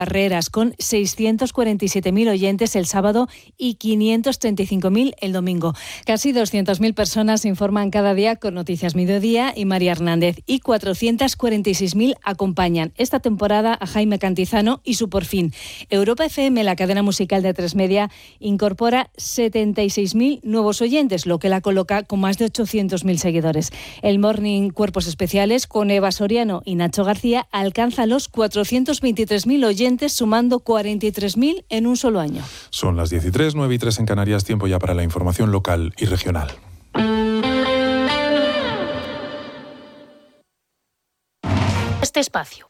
carreras, con 647.000 oyentes el sábado y 535.000 el domingo. Casi 200.000 personas informan cada día con Noticias Mediodía y María Hernández, y 446.000 acompañan esta temporada a Jaime Cantizano y su Por Fin. Europa FM, la cadena musical de A3 Media, incorpora 76.000 nuevos oyentes, lo que la coloca con más de 800.000 seguidores. El Morning Cuerpos Especiales, con Eva Soriano y Nacho García, alcanza los 423.000 oyentes, sumando 43.000 en un solo año. Son las 13, 9:03 en Canarias, tiempo ya para la información local y regional. Este espacio.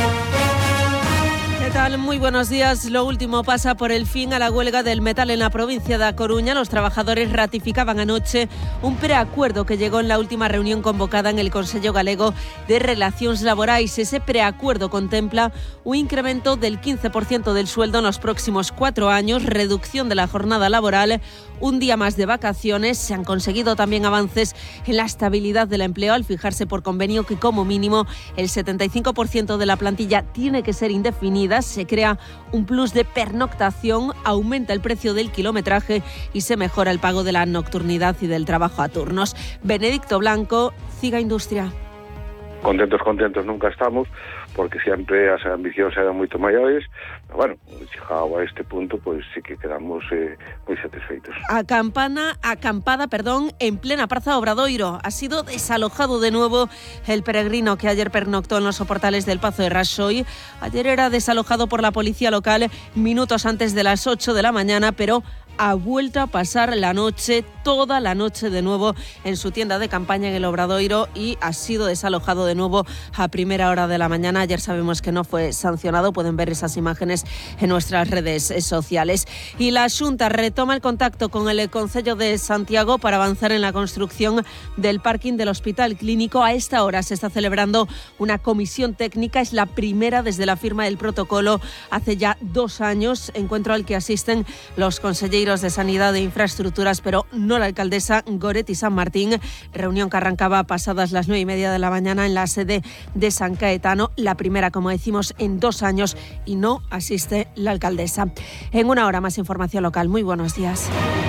¿Qué tal? Muy buenos días. Lo último pasa por el fin a la huelga del metal en la provincia de A Coruña. Los trabajadores ratificaban anoche un preacuerdo que llegó en la última reunión convocada en el Consello Galego de Relacións Laborais. Ese preacuerdo contempla un incremento del 15% del sueldo en los próximos 4 años, reducción de la jornada laboral, un día más de vacaciones. Se han conseguido también avances en la estabilidad del empleo al fijarse por convenio que como mínimo el 75% de la plantilla tiene que ser indefinida. Se crea un plus de pernoctación, aumenta el precio del kilometraje y se mejora el pago de la nocturnidad y del trabajo a turnos. Benedicto Blanco, CIGA Industria. Contentos nunca estamos, porque siempre as ambicións eran moito maiores, pero bueno, chegado a este punto, pues sí que quedamos moi satisfeitos. Acampada, en plena Praza Obradoiro. Ha sido desalojado de nuevo el peregrino que ayer pernoctó en los soportales del Pazo de Raxoi. Ayer era desalojado por la policía local minutos antes de las 8 de la mañana, pero ha vuelto a pasar la noche, toda la noche de nuevo en su tienda de campaña en el Obradoiro, y ha sido desalojado de nuevo a primera hora de la mañana. Ayer sabemos que no fue sancionado, pueden ver esas imágenes en nuestras redes sociales. Y la Xunta retoma el contacto con el Concello de Santiago para avanzar en la construcción del parking del Hospital Clínico. A esta hora se está celebrando una comisión técnica, es la primera desde la firma del protocolo hace ya 2 años, encuentro al que asisten los consejeros de Sanidad e Infraestructuras, pero no la alcaldesa Goretti San Martín. Reunión que arrancaba pasadas las 9:30 de la mañana en la sede de San Caetano, la primera, como decimos, en 2 años, y no asiste la alcaldesa. En una hora más información local. Muy buenos días.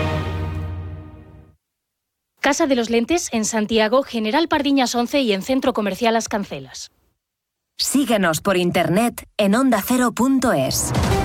Casa de los Lentes en Santiago, General Pardiñas 11 y en Centro Comercial Las Cancelas. Síguenos por internet en ondacero.es.